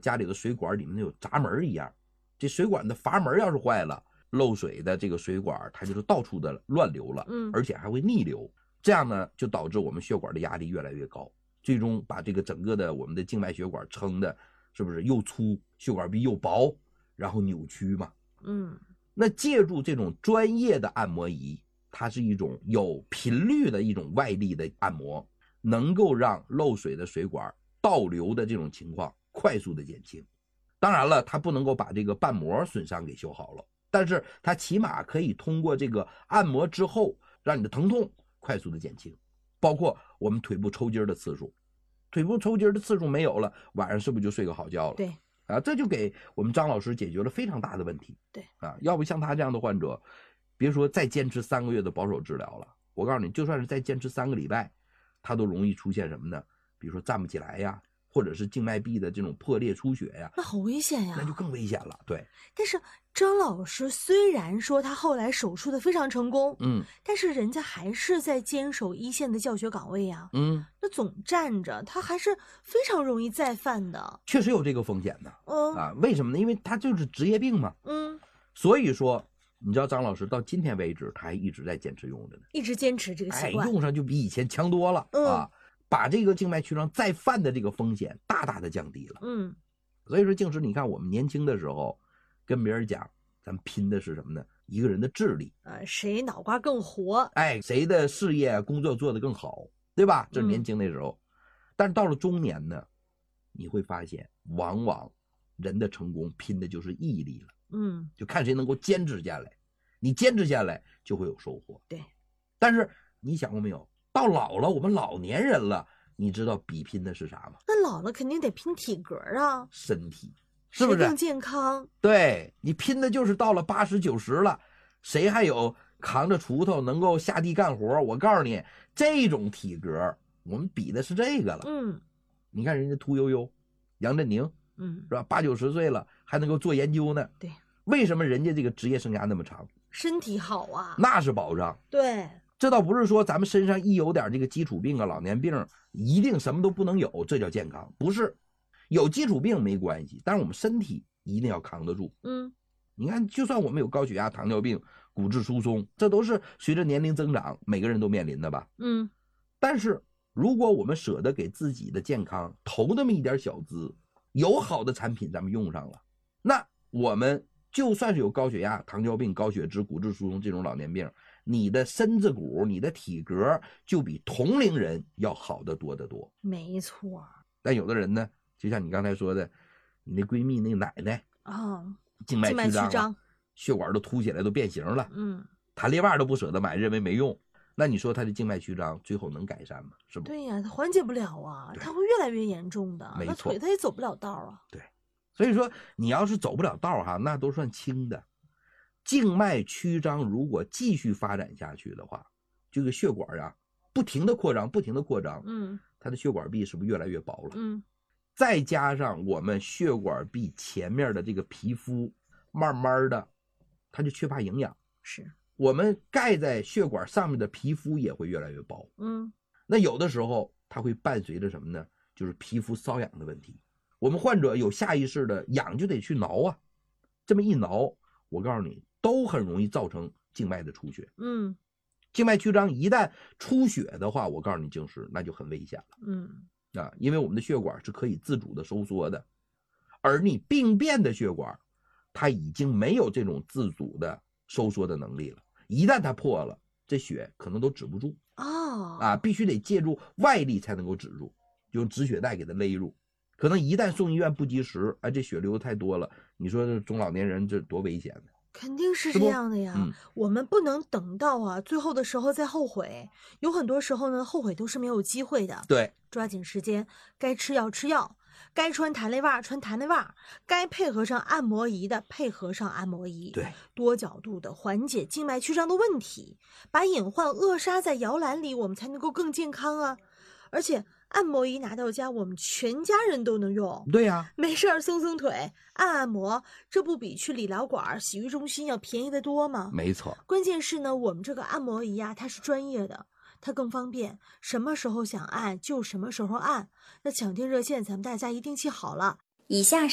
家里的水管里面有闸门一样，这水管的阀门要是坏了，漏水的这个水管它就是到处的乱流了，而且还会逆流，这样呢就导致我们血管的压力越来越高，最终把这个整个的我们的静脉血管撑的是不是又粗，血管壁又薄，然后扭曲嘛。那借助这种专业的按摩仪，它是一种有频率的一种外力的按摩，能够让漏水的水管倒流的这种情况快速的减轻。当然了，它不能够把这个瓣膜损伤给修好了，但是它起码可以通过这个按摩之后，让你的疼痛快速的减轻。包括我们腿部抽筋的次数，腿部抽筋的次数没有了，晚上是不是就睡个好觉了？ 对啊，这就给我们张老师解决了非常大的问题。 对啊，要不像他这样的患者，别说再坚持3个月的保守治疗了，我告诉你，就算是再坚持3个礼拜，他都容易出现什么呢？比如说站不起来呀，或者是静脉壁的这种破裂出血呀， 那好危险呀， 那就更危险了。对， 但是张老师虽然说他后来手术的非常成功，但是人家还是在坚守一线的教学岗位呀，那总站着，他还是非常容易再犯的。 确实有这个风险的，为什么呢？因为他就是职业病嘛，所以说，你知道张老师到今天为止，他还一直在坚持用着呢， 一直坚持这个习惯， 用上就比以前强多了，把这个静脉曲张再犯的这个风险大大的降低了。所以说静师，你看我们年轻的时候跟别人讲，咱们拼的是什么呢？一个人的智力， 谁脑瓜更活， 谁的事业工作做得更好，对吧？这是年轻的时候。但是到了中年呢，你会发现往往人的成功拼的就是毅力了，就看谁能够坚持下来，你坚持下来就会有收获。 对， 但是你想过没有，到老了，我们老年人了，你知道比拼的是啥吗？ 那老了肯定得拼体格啊， 身体，是不是更健康？ 对，你拼的就是到了80、90了，谁还有扛着锄头能够下地干活？我告诉你，这种体格我们比的是这个了。你看人家屠呦呦、杨振宁，是吧？80、90岁了还能够做研究呢。 对， 为什么人家这个职业生涯那么长？ 身体好啊， 那是保障。 对， 这倒不是说咱们身上一有点这个基础病啊、老年病，一定什么都不能有，这叫健康。不是，有基础病没关系，但是我们身体一定要扛得住。你看，就算我们有高血压、糖尿病、骨质疏松，这都是随着年龄增长每个人都面临的吧。但是如果我们舍得给自己的健康投那么一点小资，有好的产品咱们用上了，那我们就算是有高血压、糖尿病、高血脂、骨质疏松这种老年病，你的身子骨、你的体格就比同龄人要好得多得多。 没错。 但有的人呢，就像你刚才说的，你那闺蜜那奶奶静脉曲张，血管都凸起来，都变形了，弹力袜都不舍得买，认为没用。那你说他的静脉曲张最后能改善吗？是不？ 对呀，他缓解不了啊，他会越来越严重的，那腿他也走不了道啊。 对，所以说你要是走不了道哈，那都算轻的。静脉曲张如果继续发展下去的话，这个血管啊不停的扩张，它的血管壁是不是越来越薄了？再加上我们血管壁前面的这个皮肤，慢慢的它就缺乏营养， 是我们盖在血管上面的皮肤也会越来越薄。那有的时候它会伴随着什么呢？就是皮肤瘙痒的问题。我们患者有下意识的痒就得去挠啊，这么一挠，我告诉你，都很容易造成静脉的出血。静脉曲张一旦出血的话，我告诉你静师，那就很危险了。因为我们的血管是可以自主的收缩的，而你病变的血管，它已经没有这种自主的收缩的能力了。一旦它破了，这血可能都止不住必须得借助外力才能够止住，用止血带给它勒住。可能一旦送医院不及时，这血流太多了，你说这中老年人这多危险呢？ 肯定是这样的呀，我们不能等到最后的时候再后悔。有很多时候呢，后悔都是没有机会的。 对， 抓紧时间，该吃药吃药，该穿弹力袜穿弹力袜，该配合上按摩仪的配合上按摩仪。 对， 多角度的缓解静脉曲张的问题，把隐患扼杀在摇篮里，我们才能够更健康啊！而且按摩仪拿到家，我们全家人都能用。 对呀， 没事儿松松腿，按摩，这不比去理疗馆、洗浴中心要便宜得多吗？ 没错。 关键是呢，我们这个按摩仪它是专业的，它更方便，什么时候想按就什么时候按。那抢订热线咱们大家一定记好了。 以下